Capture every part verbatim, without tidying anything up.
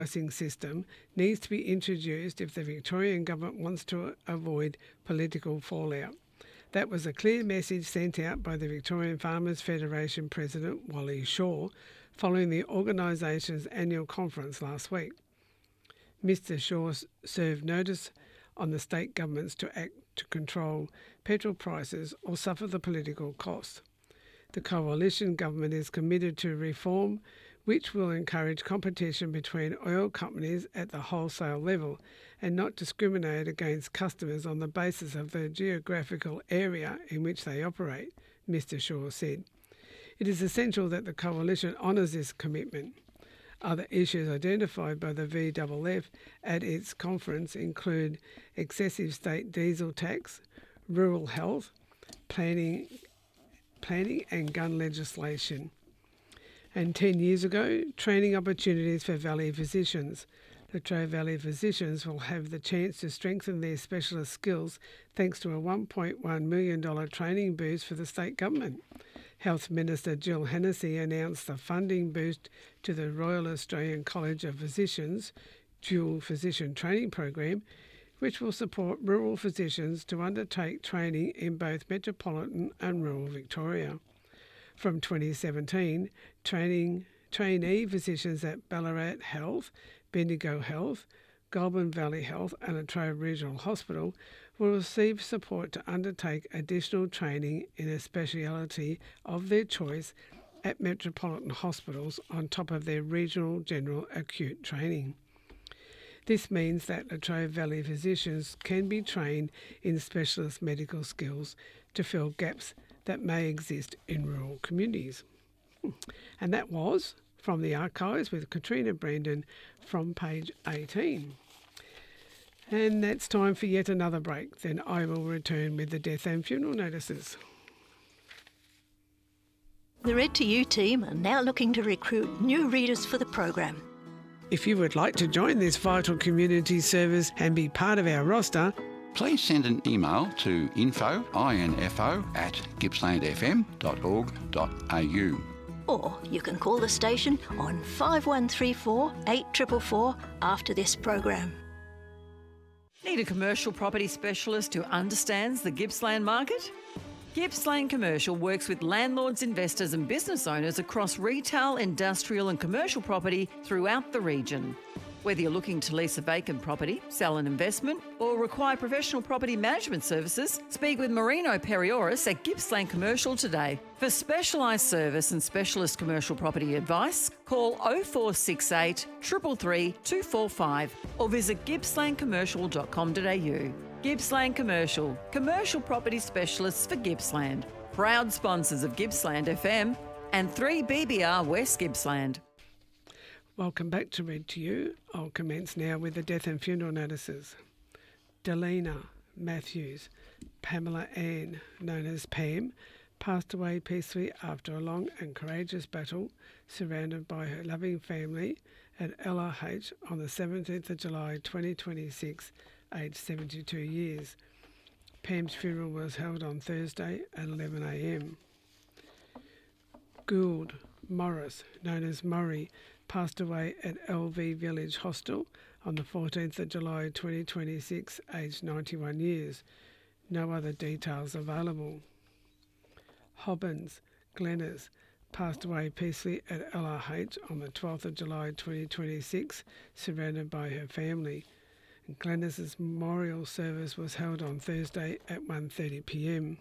pricing system needs to be introduced if the Victorian government wants to avoid political fallout. That was a clear message sent out by the Victorian Farmers Federation President Wally Shaw following the organisation's annual conference last week. Mister Shaw served notice on the state governments to act to control petrol prices or suffer the political costs. The coalition government is committed to reform which will encourage competition between oil companies at the wholesale level and not discriminate against customers on the basis of the geographical area in which they operate, Mister Shaw said. It is essential that the coalition honours this commitment. Other issues identified by the V F F at its conference include excessive state diesel tax, rural health, planning, planning and gun legislation. And ten years ago, training opportunities for Valley physicians. Latrobe Valley physicians will have the chance to strengthen their specialist skills thanks to a one point one million dollars training boost for the state government. Health Minister Jill Hennessy announced the funding boost to the Royal Australian College of Physicians Dual Physician Training Program, which will support rural physicians to undertake training in both metropolitan and rural Victoria. From twenty seventeen, training trainee physicians at Ballarat Health, Bendigo Health, Goulburn Valley Health and Latrobe Regional Hospital will receive support to undertake additional training in a speciality of their choice at metropolitan hospitals on top of their regional general acute training. This means that Latrobe Valley physicians can be trained in specialist medical skills to fill gaps that may exist in rural communities. And that was from the archives with Katrina Brandon from page eighteen. And that's time for yet another break. Then I will return with the death and funeral notices. The Read to You team are now looking to recruit new readers for the program. If you would like to join this vital community service and be part of our roster, please send an email to info, info at gippsland f m dot org dot a u. Or you can call the station on five one three four, eight four four four after this program. Need a commercial property specialist who understands the Gippsland market? Gippsland Commercial works with landlords, investors and business owners across retail, industrial and commercial property throughout the region. Whether you're looking to lease a vacant property, sell an investment or require professional property management services, speak with Marino Perioris at Gippsland Commercial today. For specialised service and specialist commercial property advice, call oh four six eight, three three three, two four five or visit gippsland commercial dot com dot a u. Gippsland Commercial, commercial property specialists for Gippsland. Proud sponsors of Gippsland F M and three B B R West Gippsland. Welcome back to Read to You. I'll commence now with the death and funeral notices. Delina Matthews, Pamela Ann, known as Pam, passed away peacefully after a long and courageous battle, surrounded by her loving family at L R H on the seventeenth of July twenty twenty-six, aged seventy-two years. Pam's funeral was held on Thursday at eleven a m. Gould Morris, known as Murray, passed away at L V Village Hostel on the fourteenth of July twenty twenty-six, aged ninety-one years. No other details available. Hobbins Glennis passed away peacefully at L R H on the twelfth of July twenty twenty-six, surrounded by her family. Glennis's memorial service was held on Thursday at one thirty p m.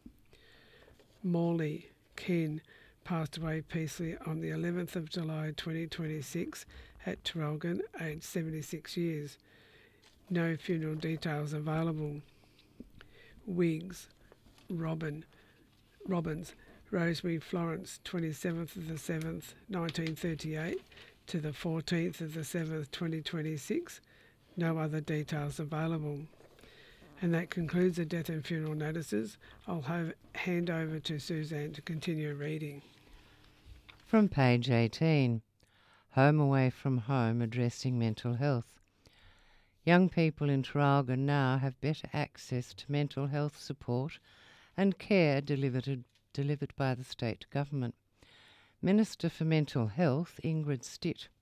Morley Ken passed away peacefully on the eleventh of July twenty twenty-six at Traralgon, aged seventy-six years. No funeral details available. Wiggs Robin Robbins Rosemary Florence, twenty-seventh of the seventh, nineteen thirty-eight to the fourteenth of the seventh, twenty twenty-six. No other details available. And that concludes the death and funeral notices. I'll have, hand over to Suzanne to continue reading. From page eighteen, Home Away from Home addressing mental health. Young people in Traralgon now have better access to mental health support and care delivered, delivered by the state government. Minister for Mental Health, Ingrid Stitt,